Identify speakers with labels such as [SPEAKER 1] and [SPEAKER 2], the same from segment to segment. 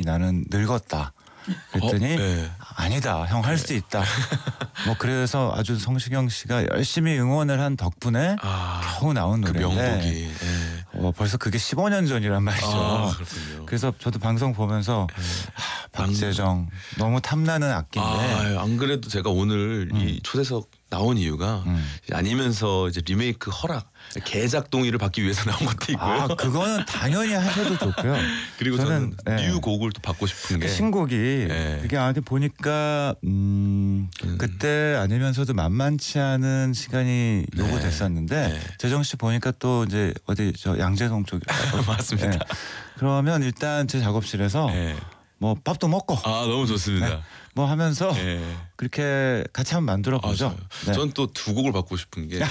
[SPEAKER 1] 나는 늙었다. 그랬더니
[SPEAKER 2] 네.
[SPEAKER 1] 아니다. 형 할 수 있다. 뭐 그래서 아주 성시경 씨가 열심히 응원을 한 덕분에 겨우 나온
[SPEAKER 2] 그
[SPEAKER 1] 노래인데
[SPEAKER 2] 명곡이.
[SPEAKER 1] 벌써 그게 15년 전이란 말이죠.
[SPEAKER 2] 그렇군요.
[SPEAKER 1] 그래서 저도 방송 보면서 박재정 너무 탐나는 악기인데
[SPEAKER 2] 안 그래도 제가 오늘 이 초대석 나온 이유가 아니면서 이제 리메이크 허락 개작 동의를 받기 위해서 나온 것도 있고요.
[SPEAKER 1] 그거는 당연히 하셔도 좋고요.
[SPEAKER 2] 그리고 저는 뉴 곡을 또 받고 싶은 게
[SPEAKER 1] 신곡이 그게 아직 보니까 그때 아니면서도 만만치 않은 시간이 요구됐었는데 재정 씨 보니까 또 이제 어디 저 양재동 쪽
[SPEAKER 2] 맞습니다.
[SPEAKER 1] 그러면 일단 제 작업실에서 뭐 밥도 먹고
[SPEAKER 2] 너무 좋습니다.
[SPEAKER 1] 뭐 하면서 그렇게 같이 한번 만들어 보죠.
[SPEAKER 2] 저는 또 두 곡을 받고 싶은 게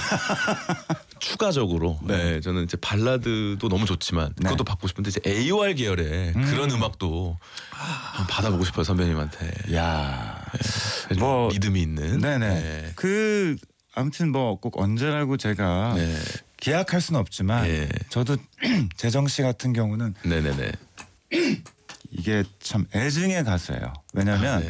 [SPEAKER 2] 추가적으로 저는 이제 발라드도 너무 좋지만 그것도 받고 싶은데 이제 AOR 계열의 그런 음악도 한번 받아보고 싶어요 선배님한테.
[SPEAKER 1] 뭐
[SPEAKER 2] 리듬이 있는.
[SPEAKER 1] 네네. 그 아무튼 뭐 꼭 언제라고 제가 기약할 수는 없지만 저도 재정 씨 같은 경우는
[SPEAKER 2] 네네네.
[SPEAKER 1] 이게 참 애증의 가수예요. 왜냐하면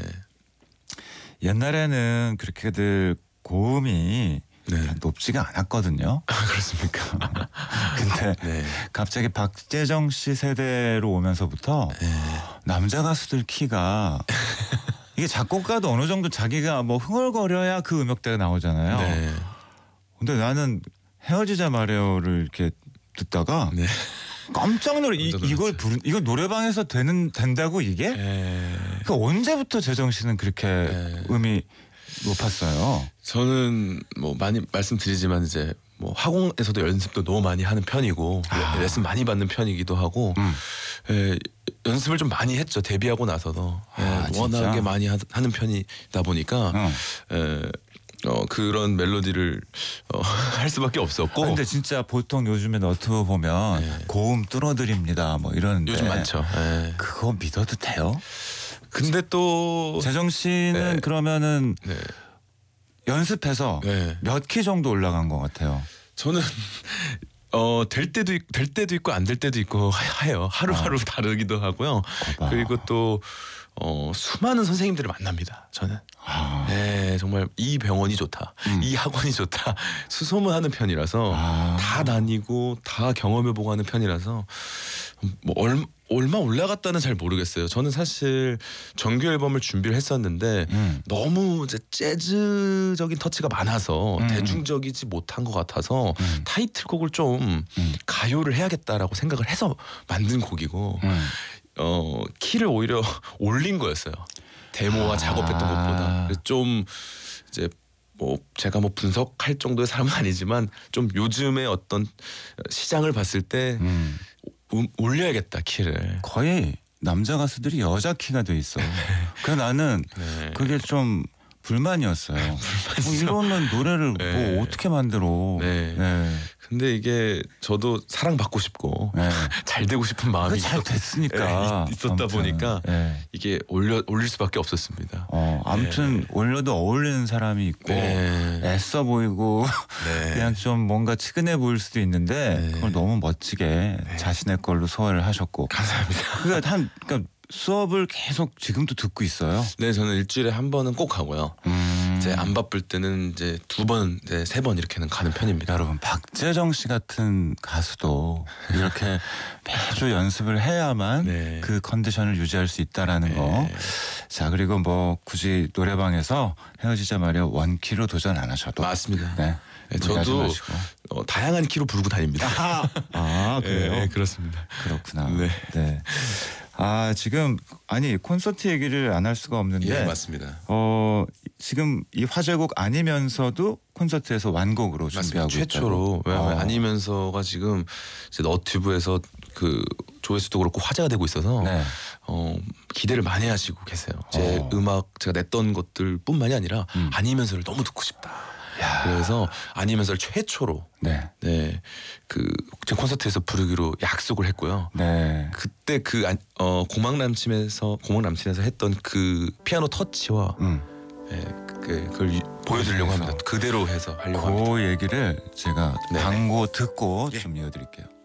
[SPEAKER 1] 옛날에는 그렇게들 고음이 높지가 않았거든요.
[SPEAKER 2] 그렇습니까?
[SPEAKER 1] 근데 갑자기 박재정 씨 세대로 오면서부터 남자 가수들 키가 이게 작곡가도 어느 정도 자기가 뭐 흥얼거려야 그 음역대가 나오잖아요. 근데 나는 헤어지자 말해요를 이렇게 듣다가 깜짝 놀래. 이걸 노래방에서 된다고 이게? 그 언제부터 재정 씨는 그렇게 음이 높았어요?
[SPEAKER 2] 저는 뭐 많이 말씀드리지만 이제 뭐 학원에서도 연습도 너무 많이 하는 편이고 레슨 많이 받는 편이기도 하고 연습을 좀 많이 했죠. 데뷔하고 나서도 워낙에 많이 하는 편이다 보니까 그런 멜로디를 할 수밖에 없었고.
[SPEAKER 1] 근데 진짜 보통 요즘에 너튜브 보면 고음 뚫어드립니다 뭐 이러는데
[SPEAKER 2] 요즘 많죠.
[SPEAKER 1] 그거 믿어도 돼요?
[SPEAKER 2] 근데 또
[SPEAKER 1] 재정 씨는 그러면은 연습해서 몇 키 정도 올라간 것 같아요?
[SPEAKER 2] 저는 될 때도 있고 안 될 때도 있고 해요. 하루하루 다르기도 하고요. 그리고 또 수많은 선생님들을 만납니다. 저는. 정말 이 병원이 좋다. 이 학원이 좋다. 수소문하는 편이라서 다 다니고 다 경험해보고 하는 편이라서 뭐 얼마 올라갔다는 잘 모르겠어요. 저는 사실 정규 앨범을 준비를 했었는데 너무 이제 재즈적인 터치가 많아서 대중적이지 못한 것 같아서 타이틀곡을 좀 가요를 해야겠다라고 생각을 해서 만든 곡이고 키를 오히려 올린 거였어요. 데모와 작업했던 것보다. 그래서 좀 이제 뭐 제가 뭐 분석할 정도의 사람은 아니지만 좀 요즘의 어떤 시장을 봤을 때 올려야겠다 키를.
[SPEAKER 1] 거의 남자 가수들이 여자 키가 돼 있어. 그래서 나는 그게 좀 불만이었어요. 뭐 이러면 노래를 뭐 어떻게 만들어. 근데
[SPEAKER 2] 이게 저도 사랑받고 싶고 잘 되고 싶은 마음이
[SPEAKER 1] 잘 됐으니까
[SPEAKER 2] 있었다 보니까 이게 올릴 수밖에 없었습니다.
[SPEAKER 1] 아무튼 올려도 어울리는 사람이 있고 애써 보이고 그냥 좀 뭔가 측은해 보일 수도 있는데 그걸 너무 멋지게 자신의 걸로 소화를 하셨고.
[SPEAKER 2] 감사합니다.
[SPEAKER 1] 그러니까 수업을 계속 지금도 듣고 있어요?
[SPEAKER 2] 네, 저는 일주일에 한 번은 꼭 가고요. 이제 안 바쁠 때는 이제 2번, 3번 이렇게는 가는 편입니다.
[SPEAKER 1] 여러분, 박재정 씨 같은 가수도 이렇게 매주 연습을 해야만 그 컨디션을 유지할 수 있다라는 거. 자, 그리고 뭐 굳이 노래방에서 헤어지자 말이야 원키로 도전 안 하셔도.
[SPEAKER 2] 맞습니다.
[SPEAKER 1] 저도
[SPEAKER 2] 다양한 키로 부르고 다닙니다.
[SPEAKER 1] 그래요?
[SPEAKER 2] 그렇습니다.
[SPEAKER 1] 그렇구나. 지금 콘서트 얘기를 안 할 수가 없는데
[SPEAKER 2] 맞습니다.
[SPEAKER 1] 지금 이 화제곡 아니면서도 콘서트에서 완곡으로 준비하고 있다고.
[SPEAKER 2] 최초로. 아니면서가 지금 이제 너튜브에서 그 조회수도 그렇고 화제가 되고 있어서 기대를 많이 하시고 계세요. 제 음악 제가 냈던 것들뿐만이 아니라 아니면서를 너무 듣고 싶다. 그래서 아니면서를 최초로 그 콘서트에서 부르기로 약속을 했고요. 그때 그 공망 남친에서 했던 그 피아노 터치와 그걸 보여드리려고 합니다. 그대로 해서 하려고 합니다.
[SPEAKER 1] 그 얘기를 제가 광고 듣고 좀 이어드릴게요.